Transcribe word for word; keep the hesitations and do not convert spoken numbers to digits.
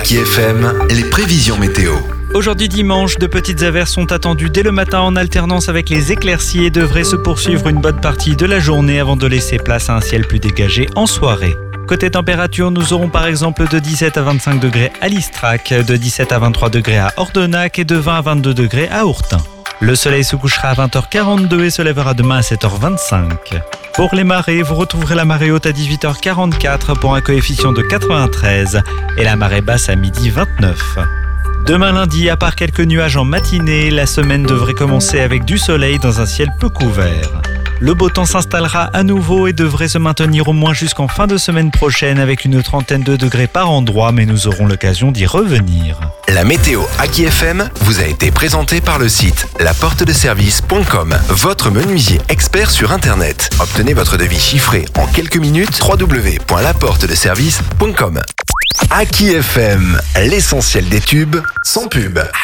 Aki F M, les prévisions météo. Aujourd'hui dimanche, de petites averses sont attendues dès le matin en alternance avec les éclaircies et devraient se poursuivre une bonne partie de la journée avant de laisser place à un ciel plus dégagé en soirée. Côté température, nous aurons par exemple de dix-sept à vingt-cinq degrés à Listrac, de dix-sept à vingt-trois degrés à Ordenac et de vingt à vingt-deux degrés à Ourtin. Le soleil se couchera à vingt heures quarante-deux et se lèvera demain à sept heures vingt-cinq. Pour les marées, vous retrouverez la marée haute à dix-huit heures quarante-quatre pour un coefficient de quatre-vingt-treize et la marée basse à midi vingt-neuf. Demain lundi, à part quelques nuages en matinée, la semaine devrait commencer avec du soleil dans un ciel peu couvert. Le beau temps s'installera à nouveau et devrait se maintenir au moins jusqu'en fin de semaine prochaine avec une trentaine de degrés par endroit, mais nous aurons l'occasion d'y revenir. La météo Aki F M vous a été présentée par le site la porte de service point com, votre menuisier expert sur Internet. Obtenez votre devis chiffré en quelques minutes, w w w point la porte de service point com. Aki F M, l'essentiel des tubes sans pub.